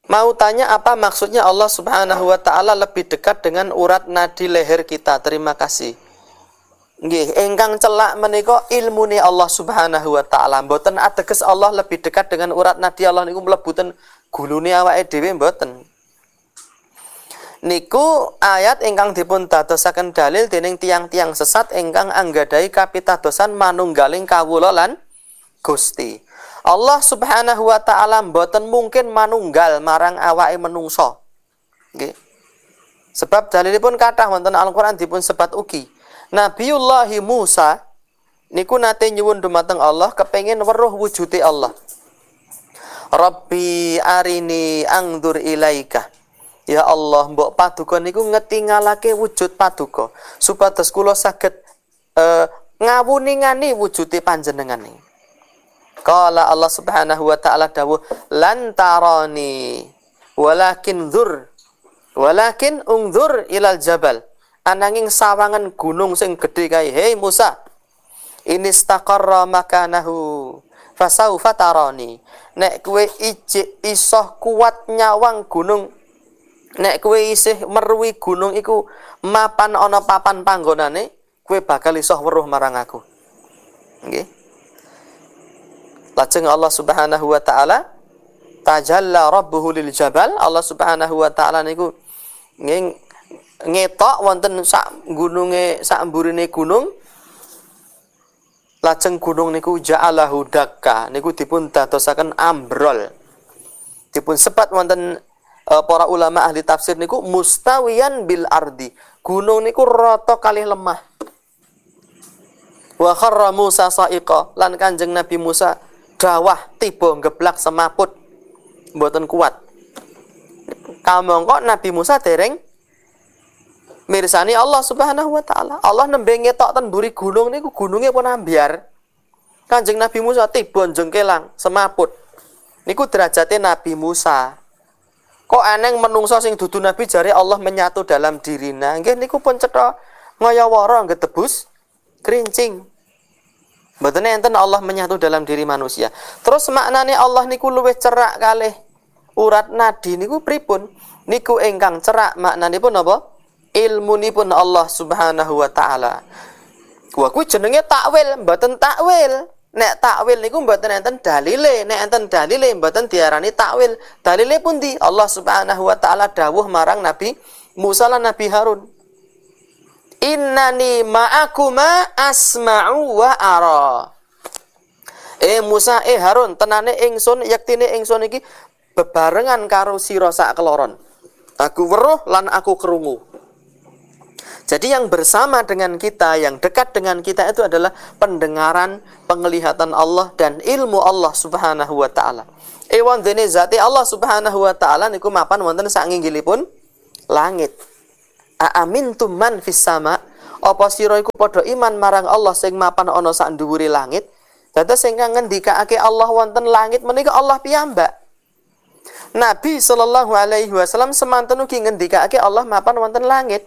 Mau tanya apa maksudnya Allah Subhanahu wa taala lebih dekat dengan urat nadi leher kita? Terima kasih. Nggih, ingkang celak menika ilmune Allah Subhanahu wa taala. Mboten ateges Allah lebih dekat dengan urat nadi Allah niku mlebuten gulune awake dhewe mboten. Niku ayat ingkang dipun dadosaken dalil dening tiang-tiang sesat ingkang anggadhahi kapitadosan manunggaling kawula lan Gusti. Allah Subhanahu wa taala mboten mungkin manunggal marang awake menungso. Nggih. Sebab dalilipun kathah wonten Al-Qur'an dipun sebat ugi. Nabiullah Musa niku nate nyuwun dumateng Allah kepengin weruh wujude Allah. Rabbi arini angdur ilaika. Ya Allah, mbok paduka niku ngetingalake wujud paduka supados kula saged ngawuningani wujude panjenengan niki. Qala Allah Subhanahu wa taala dawuh lan tarani walakin ungzur ilal jabal. Ananging sawangan gunung sing gedhe kae. Hei Musa, inistaqarra makanahu fasaufa tarani. Nek kowe isoh kuat nyawang gunung, nek kowe isih meruwi gunung iku mapan ana papan panggonane, kowe bakal isoh weruh marang aku. Nggih. Lajeng Allah Subhanahu wa taala tajalla rabbuhu lil jabal. Allah Subhanahu wa taala niku ngetok wonten sak gununge, sak mburine gunung. Lajeng gunung niku ja'alahu dakka, niku dipun dadosaken ambrol. Dipun sebat wonten para ulama ahli tafsir niku mustawiyan bil ardi. Gunung niku rata kalih lemah. Wa kharra Musa sa'iqa, lan Kanjeng Nabi Musa dawah tiba ngeblak semaput mboten kuat. Kamangka Nabi Musa dereng mirsani Allah Subhanahu wa taala. Allah nembe ngetok ten mburi gunung niku gununge pun ambyar. Kanjeng Nabi Musa tiba jengkelang semaput. Niku derajate Nabi Musa. Kok eneng menungso sing dudu nabi jare Allah menyatu dalam dirina. Nggih niku pun cetha ngayawara ngetebus kerincing. Mboten enten Allah menyatu dalam diri manusia. Terus maknane Allah niku luwih cerak kalih urat nadi niku pripun? Niku ingkang cerak maknanipun apa? Ilmunipun Allah Subhanahu wa taala. Kuwi jenenge takwil, mboten takwil. Nek takwil niku mboten enten dalile, nek enten dalile mboten diarani takwil. Dalile pundi? Allah Subhanahu wa taala dawuh marang Nabi Musa lan Nabi Harun. Innani ma'akuma asma'u wa ara. Musa, Harun, tenane ingsun yektine ingsun iki bebarengan karo sira sak keloron. Aku weruh lan aku krungu. Jadi yang bersama dengan kita, yang dekat dengan kita itu adalah pendengaran, penglihatan Allah dan ilmu Allah Subhanahu wa taala. Ewan dene zati Allah Subhanahu wa taala niku mapan wonten sak nginggilipun langit. Aamintum man fis sama, apa sira iku padha iman marang Allah sing mapan ana sak dhuwure langit? Dados sing ngendikake Allah wonten langit menika Allah piyambak. Nabi sallallahu alaihi wasallam semanten ugi ngendikake Allah mapan wonten langit.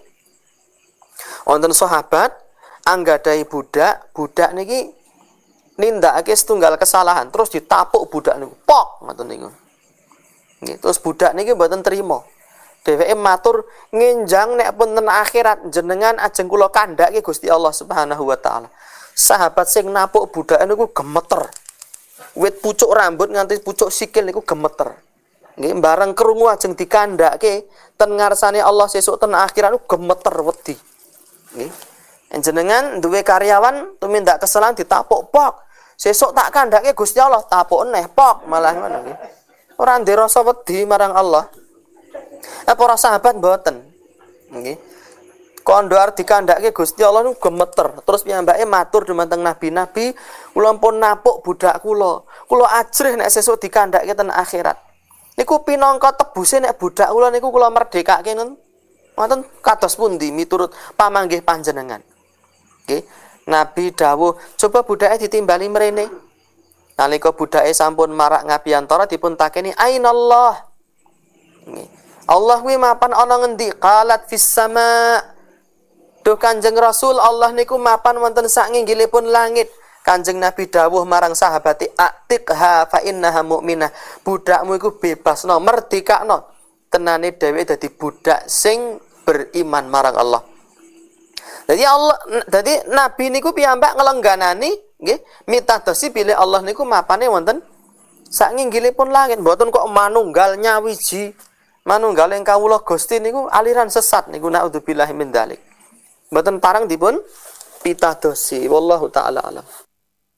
Wonten sahabat anggadhahi budak niki nindakake setunggal kesalahan terus ditapuk budak niku. Pok ngoten niku. Nggih, terus budak niki mboten trima. Dheweke matur ngenjang nek punten akhirat jenengan ajeng kula kandhake Gusti Allah Subhanahu wa taala. Sahabat sing napuk budake niku gemeter. Wit pucuk rambut nganti pucuk sikil niku gemeter. Nggih bareng krungu ajeng dikandhake ten ngarsane Allah sesuk ten akhirat niku gemeter wedi. Nggih. Jenengan duwe karyawan tumindak kesalahan ditapuk pok. Sesuk tak kandhake Gusti Allah tapuk neh pok malah ngono nggih. Ora ndek rasa wedi marang Allah. Para sahabat mboten. Nggih. Kondo arep dikandhake Gusti Allah niku gemeter. Terus piyambake matur dumateng nabi-nabi, kula pun napuk budak kula. Kula ajrih nek sesuk dikandhake ten akhirat. Niku pinangka tebuse nek budak kula niku kula merdekake wonten kados pundi miturut pamanggih panjenengan. Nggih. Nabi dawuh, coba budake ditimbali mrene. Nalika budake sampun marak ngabiyantara dipun takeni ainallah. Nggih. Allah kuwi mapan ana ngendi? Qalat fis sama. Duh Kanjeng Rasul, Allah niku mapan wonten sak nginggilipun langit. Kanjeng Nabi dawuh marang sahabati, "Atiqha fa innaha mu'minah." Budakmu iku bebasno, merdekakno. Tenane dheweke dadi budak sing beriman marang Allah. Jadi Nabi niku piyambak ngelengganani nggih mitadosi bilih Allah niku mapane wonten sak nginggilipun langit, mboten kok manunggal nyawiji. Manunggal ing kawula Gusti niku aliran sesat niku naudzubillahi min dzalik. Mboten parang dipun pitadosi. Wallahu taala alam.